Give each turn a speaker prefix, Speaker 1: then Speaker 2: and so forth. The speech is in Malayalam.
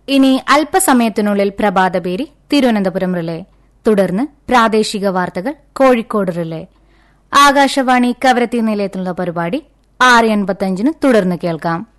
Speaker 1: ഇനി അല്പസമയത്തിനുള്ളിൽ പ്രഭാതപേരി തിരുവനന്തപുരം റിലേ, തുടർന്ന് പ്രാദേശിക വാർത്തകൾ കോഴിക്കോട് റിലേ. ആകാശവാണി കവരത്തി നിലയത്തിലുള്ള പരിപാടി 6:85 തുടർന്ന് കേൾക്കാം.